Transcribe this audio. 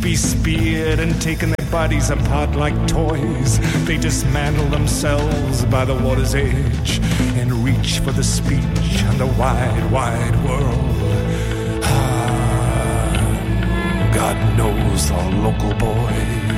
be speared and taken their bodies apart like toys. They dismantle themselves by the water's edge and reach for the speech on the wide, wide world. God knows our local boy